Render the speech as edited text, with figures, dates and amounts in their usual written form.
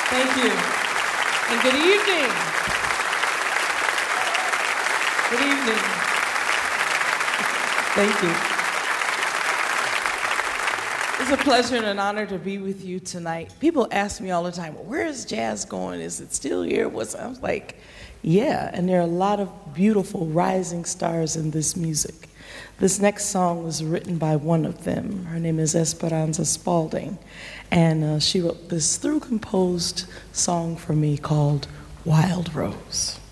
Thank you. And good evening. Good evening. Thank you. It's a pleasure and an honor to be with you tonight. People ask me all the time, where is jazz going? Is it still here? I was like, yeah, and there are a lot of beautiful rising stars in this music. This next song was written by one of them. Her name is Esperanza Spalding, and she wrote this through composed song for me called Wild Rose.